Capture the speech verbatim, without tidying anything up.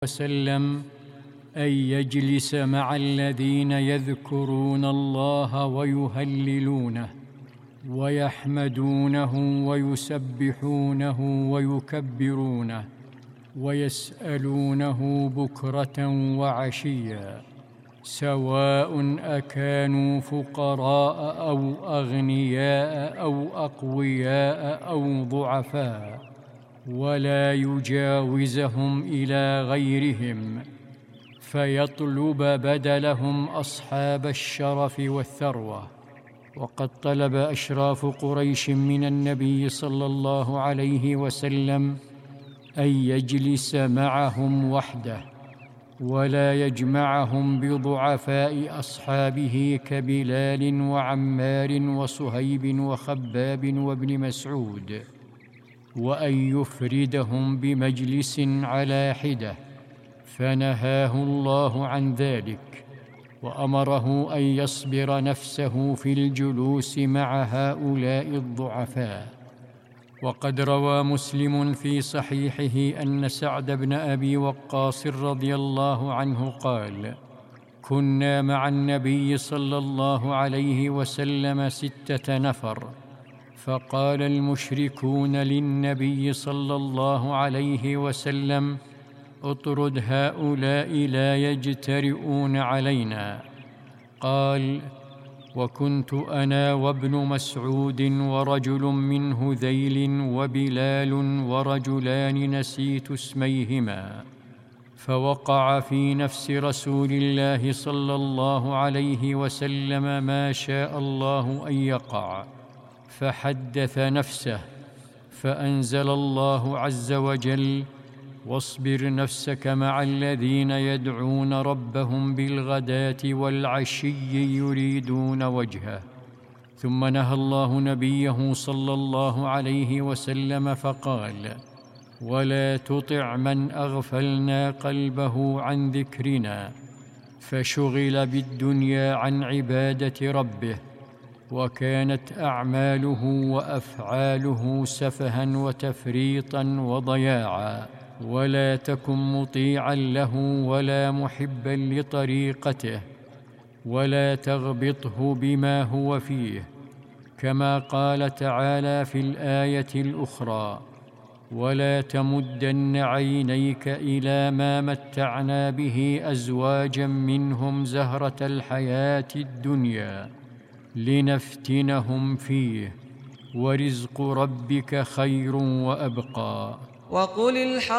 وسلم أن يجلس مع الذين يذكرون الله ويهللونه ويحمدونه ويسبحونه ويكبرونه ويسألونه بكرة وعشيا، سواء أكانوا فقراء أو أغنياء أو أقوياء أو ضعفاء، ولا يجاوزهم إلى غيرهم فيطلب بدلهم أصحاب الشرف والثروة. وقد طلب أشراف قريش من النبي صلى الله عليه وسلم أن يجلس معهم وحده ولا يجمعهم بضعفاء أصحابه كبلال وعمار وصهيب وخباب وابن مسعود، وأن يفردهم بمجلس على حدة، فنهاه الله عن ذلك وأمره أن يصبر نفسه في الجلوس مع هؤلاء الضعفاء. وقد روى مسلم في صحيحه أن سعد بن أبي وقاص رضي الله عنه قال: كنا مع النبي صلى الله عليه وسلم ستة نفر، فقال المشركون للنبي صلى الله عليه وسلم: اطرد هؤلاء لا يجترئون علينا. قال: وكنت أنا وابن مسعود ورجل من هذيل وبلال ورجلان نسيت اسميهما، فوقع في نفس رسول الله صلى الله عليه وسلم ما شاء الله أن يقع، فحدث نفسه، فأنزل الله عز وجل: واصبر نفسك مع الذين يدعون ربهم بالغداة والعشي يريدون وجهه. ثم نهى الله نبيه صلى الله عليه وسلم فقال: ولا تطع من أغفلنا قلبه عن ذكرنا فشغل بالدنيا عن عبادة ربه، وكانت أعماله وأفعاله سفها وتفريطا وضياعا، ولا تكن مطيعا له ولا محبا لطريقته، ولا تغبطه بما هو فيه، كما قال تعالى في الآية الأخرى: ولا تمدن عينيك إلى ما متعنا به أزواجا منهم زهرة الحياة الدنيا لنفتنهم فيه، ورزق ربك خير وأبقى. وقل الحق